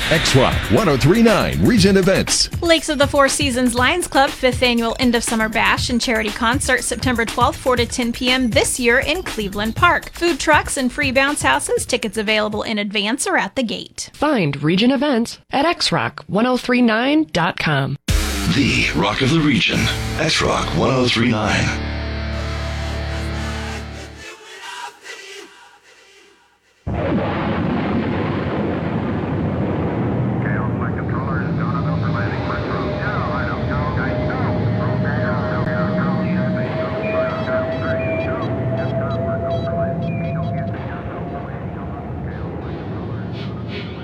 X-Rock 1039 Region Events. Lakes of the Four Seasons Lions Club 5th Annual End of Summer Bash and Charity Concert September 12th, 4 to 10 p.m. this year in Cleveland Park. Food trucks and free bounce houses. Tickets available in advance or at the gate. Find Region Events at xrock1039.com. The Rock of the Region, X-Rock 1039.